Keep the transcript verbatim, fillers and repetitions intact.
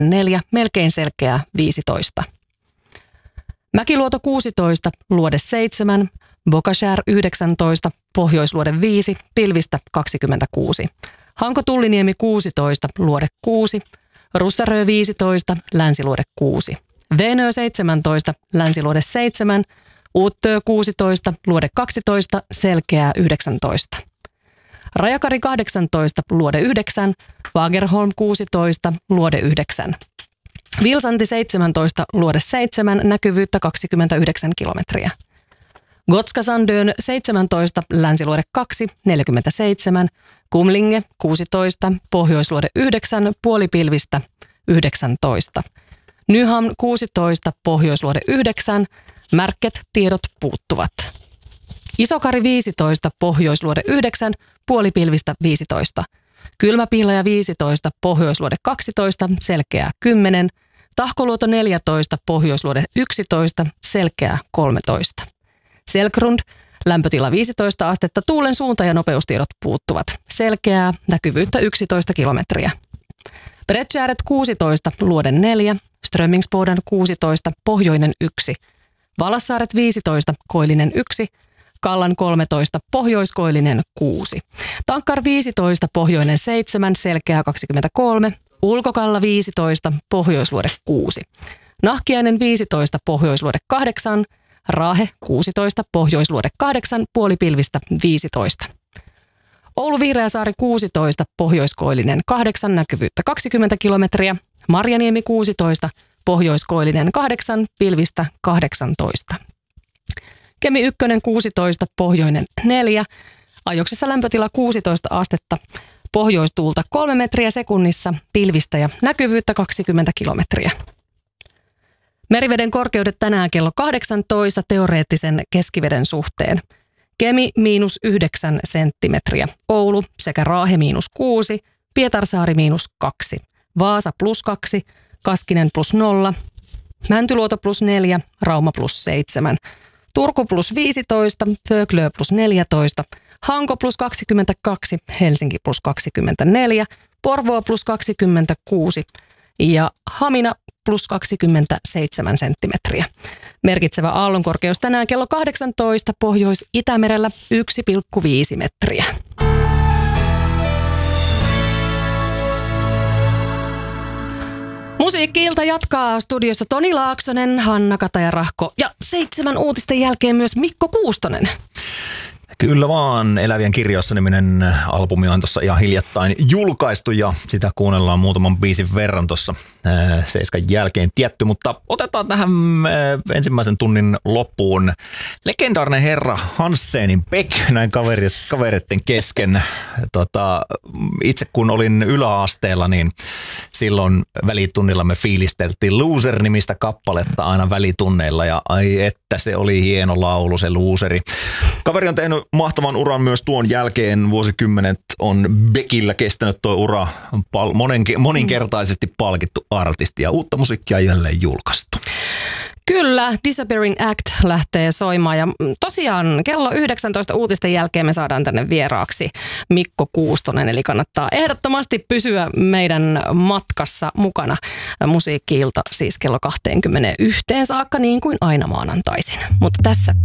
neljä, melkein selkeää viisitoista. Mäkiluoto kuusitoista, luode seitsemän, Bokashär yhdeksäntoista, pohjoisluode viisi, pilvistä kaksikymmentäkuusi. Hanko Tulliniemi kuusitoista, luode kuusi, Russarö viisitoista, länsiluode kuusi. Veenö seitsemäntoista, länsiluode seitsemän, Uuttö kuusitoista, luode kaksitoista, selkeää yhdeksäntoista. Rajakari kahdeksantoista, luode yhdeksän, Fagerholm kuusitoista, luode yhdeksän. Vilsanti seitsemäntoista, luode seitsemän, näkyvyyttä kaksikymmentäyhdeksän kilometriä. Gotska Sandön seitsemäntoista, länsiluode kaksi, neljäkymmentäseitsemän, Kumlinge kuusitoista, pohjoisluode yhdeksän, puolipilvistä yhdeksäntoista. Nyham kuusitoista, pohjoisluode yhdeksän, Märket tiedot puuttuvat. Isokari viisitoista, pohjoisluode yhdeksän, puolipilvistä viisitoista. Kylmäpihlaja viisitoista, pohjoisluode kaksitoista, selkeää kymmenen. Tahkoluoto neljätoista, pohjoisluode yksitoista, selkeää kolmetoista. Selkrund, lämpötila viisitoista astetta, tuulen suunta ja nopeustiedot puuttuvat. Selkeää, näkyvyyttä yksitoista kilometriä. Bredtjäret kuusitoista, luode neljä, Strömmingsboden kuusitoista, pohjoinen yksi. Valassaaret viisitoista, koillinen yksi, Kallan kolmetoista, pohjoiskoillinen kuusi. Tankkar viisitoista, pohjoinen seitsemän, selkeää kaksikymmentäkolme. Ulkokalla viisitoista, pohjoisluode kuusi. Nahkiainen viisitoista, pohjoisluode kahdeksan. Raahe kuusitoista, pohjoisluode kahdeksan, puolipilvistä viisitoista. Oulu Vihreäsaari kuusitoista, pohjoiskoillinen kahdeksan, näkyvyyttä kaksikymmentä kilometriä. Marjaniemi kuusitoista, pohjoiskoillinen kahdeksan, pilvistä kahdeksantoista. Kemi yksi kuusitoista, pohjoinen neljä, ajoksessa lämpötila kuusitoista astetta, pohjoistuulta kolme metriä sekunnissa, pilvistä ja näkyvyyttä kaksikymmentä kilometriä. Meriveden korkeudet tänään kello kahdeksantoista teoreettisen keskiveden suhteen. Kemi miinus yhdeksän senttimetriä, Oulu sekä Raahe miinus kuusi, Pietarsaari miinus kaksi, Vaasa plus kaksi, Kaskinen plus nolla, Mäntyluoto plus neljä, Rauma plus seitsemän, Turku plus viisitoista, Föglö plus neljätoista, Hanko plus kaksikymmentäkaksi, Helsinki plus kaksikymmentäneljä, Porvoo plus kaksikymmentäkuusi ja Hamina plus kaksikymmentäseitsemän senttimetriä. Merkitsevä aallonkorkeus tänään kello kahdeksantoista Pohjois-Itämerellä yksi pilkku viisi metriä. Musiikki-ilta jatkaa studiossa Toni Laaksonen, Hanna Kataja-Rahko ja seitsemän uutisten jälkeen myös Mikko Kuustonen. Kyllä vaan, Elävien kirjoissa -niminen albumi on tuossa ihan hiljattain julkaistu ja sitä kuunnellaan muutaman biisin verran tuossa seiskan jälkeen tietty, mutta otetaan tähän ensimmäisen tunnin loppuun legendaarinen herra Hansenin Beck näin kaverit, kavereiden kesken. Tota, itse kun olin yläasteella, niin silloin välitunnilla me fiilisteltiin Loser-nimistä kappaletta aina välitunneilla ja ai että se oli hieno laulu se Loseri. Kaveri on tehnyt mahtavan uran myös tuon jälkeen. Vuosikymmenet on Beckillä kestänyt tuo ura, pal- monen, moninkertaisesti palkittu artisti ja uutta musiikkia jälleen julkaistu. Kyllä, Disappearing Act lähtee soimaan ja tosiaan kello yhdeksäntoista uutisten jälkeen me saadaan tänne vieraaksi Mikko Kuustonen, eli kannattaa ehdottomasti pysyä meidän matkassa mukana. Musiikki-ilta siis kello kaksikymmentäyksi saakka niin kuin aina maanantaisin, mutta tässä